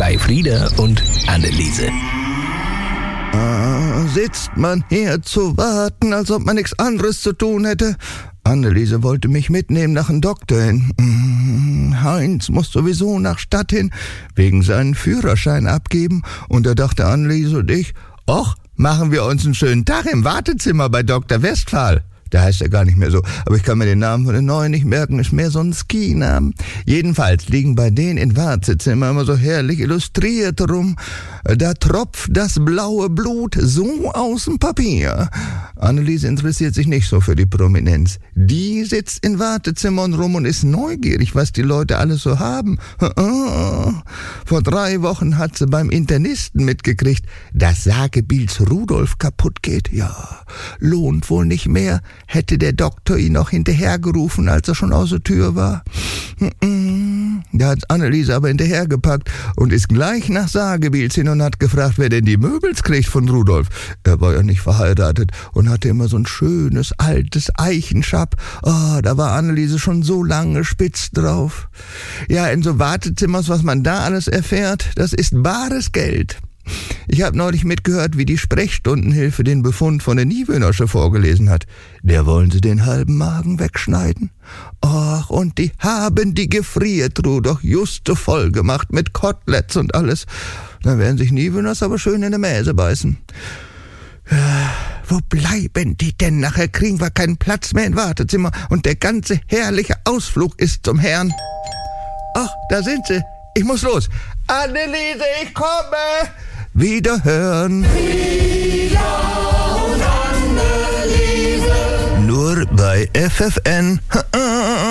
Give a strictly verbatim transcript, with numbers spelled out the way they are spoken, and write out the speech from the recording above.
bei Frieda und Anneliese. Ah, sitzt man hier zu warten, als ob man nichts anderes zu tun hätte? Anneliese wollte mich mitnehmen nach dem Doktor hin. Heinz muss sowieso nach Stadt hin, wegen seinen Führerschein abgeben. Und da dachte Anneliese und ich, ach, machen wir uns einen schönen Tag im Wartezimmer bei Doktor Westphal. Der heißt ja gar nicht mehr so, aber ich kann mir den Namen von den Neuen nicht merken, ist mehr so ein Ski-Namen. Jedenfalls liegen bei denen in Wartezimmer immer so herrlich illustriert rum. Da tropft das blaue Blut so aus dem Papier. Anneliese interessiert sich nicht so für die Prominenz. Die sitzt in Wartezimmern rum und ist neugierig, was die Leute alles so haben. Vor drei Wochen hat sie beim Internisten mitgekriegt, dass Sagebiels Rudolf kaputt geht. Ja, lohnt wohl nicht mehr. Hätte der Doktor ihn noch hinterhergerufen, als er schon aus der Tür war. Da hat Anneliese aber hinterhergepackt und ist gleich nach Sagebiels hin und hat gefragt, wer denn die Möbels kriegt von Rudolf. Er war ja nicht verheiratet und hatte immer so ein schönes, altes Eichenschapp. Oh, da war Anneliese schon so lange spitz drauf. Ja, in so Wartezimmers, was man da alles erfährt, das ist bares Geld. Ich habe neulich mitgehört, wie die Sprechstundenhilfe den Befund von der Niewöhnersche vorgelesen hat. Der wollen sie den halben Magen wegschneiden. Ach, und die haben die Gefriertruhe doch juste voll gemacht mit Koteletts und alles. Dann werden sich Niewöhners aber schön in die Mäse beißen. Ja, wo bleiben die denn? Nachher kriegen wir keinen Platz mehr im Wartezimmer und der ganze herrliche Ausflug ist zum Herrn. Ach, da sind sie. Ich muss los. Anneliese, ich komme. Wiederhören. Frieda und Anneliese. Nur bei F F N.